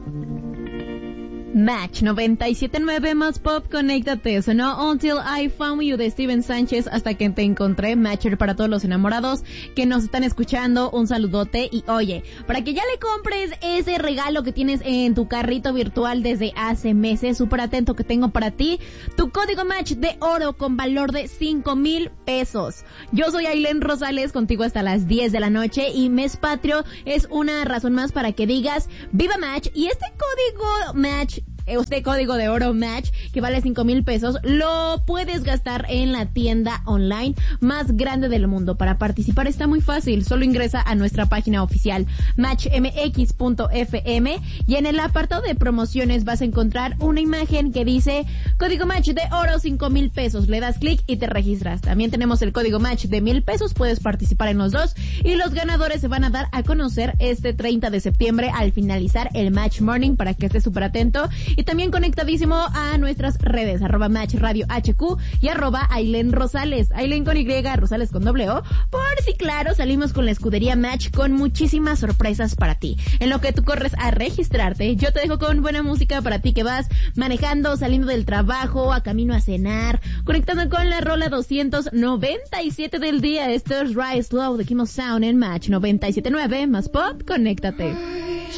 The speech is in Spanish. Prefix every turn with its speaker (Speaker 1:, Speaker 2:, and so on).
Speaker 1: Match 97.9 más pop, conéctate. Sonó Until I Found You de Steven Sánchez, hasta que te encontré. Matcher para todos los enamorados que nos están escuchando, un saludote. Y oye, para que ya le compres ese regalo que tienes en tu carrito virtual desde hace meses, súper atento que tengo para ti, tu código Match de oro con valor de 5,000 pesos. Yo soy Ailén Rosales, contigo hasta las 10 de la noche, y Mes Patrio es una razón más para que digas ¡Viva Match! Y este código Match, este código de oro Match, que vale 5,000 pesos, lo puedes gastar en la tienda online más grande del mundo. Para participar está muy fácil, solo ingresa a nuestra página oficial matchmx.fm y en el apartado de promociones vas a encontrar una imagen que dice código Match de oro 5,000 pesos, le das clic y te registras. También tenemos el código Match de 1,000 pesos, puedes participar en los dos y los ganadores se van a dar a conocer este 30 de septiembre al finalizar el Match Morning, para que estés súper atento. Y también conectadísimo a nuestras redes, @Match Radio HQ y @Ailén Rosales, Ailén con Y, Rosales con O, por si claro, salimos con la escudería Match con muchísimas sorpresas para ti. En lo que tú corres a registrarte, yo te dejo con buena música para ti que vas manejando, saliendo del trabajo, a camino a cenar, conectando con la rola 297 del día. Esto es Rise Slow de Kimo Sound en Match 97.9 más pop, conéctate.